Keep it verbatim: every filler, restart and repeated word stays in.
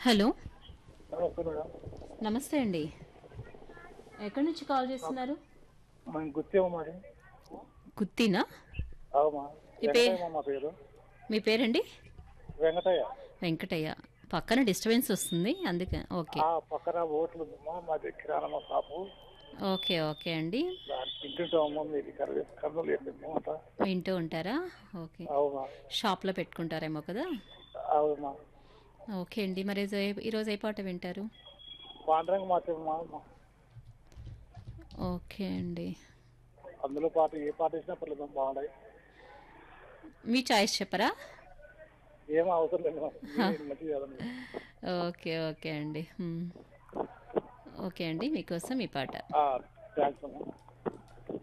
Hello. నమస్తే madam. నమస్తే అండి. ఎక్కడి నుంచి కాల్ చేస్తున్నారు? మేము గుర్తేమో మరి. గుత్తినా? అవుమా. మీ పే వెంకటయ్య మా పేరు. మీ పేరండి? వెంకటయ్య. వెంకటయ్య. పక్కన డిస్టర్బెన్స్ వస్తుంది అందుకే. ఓకే. ఆ పక్కన ఓట్లు ఉందమ్మా, మాది కిరాణమా షాపు. ఓకే ఓకే అండి. దానికి తింటుంటామమ్మా, మీది కర్రీ కర్నూలు వేసాము అంట. వింటూ ఉంటారా? ఓకే. అవుమా. షాప్లో పెట్టుకుంటారేమో కదా. అవుమా. ఓకే అండి. మరి ఈరోజు ఈరోజు ఏ పాట వింటారు? పాండ్రంగ మాత్రమా. ఓకే అండి. అందులో పాట ఏ పాట వేసినా పర్లేదు, బాగున్నాయి. మీ చాయిస్ చెప్పరా? ఏం అవసరం లేదు, మీరే మంచిది కదండి. ఓకే ఓకే అండి. మ్. ఓకే అండి, మీకోసం ఈ పాట. థ్యాంక్స్ అమ్మా.